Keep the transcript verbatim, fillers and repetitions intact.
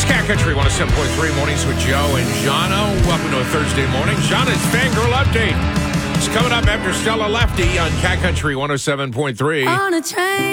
Cat Country one oh seven point three mornings with Joe and Jana. Welcome to a Thursday morning. Jana's Fangirl Update. It's coming up after Stella Lefty on Cat Country one oh seven point three. On a train.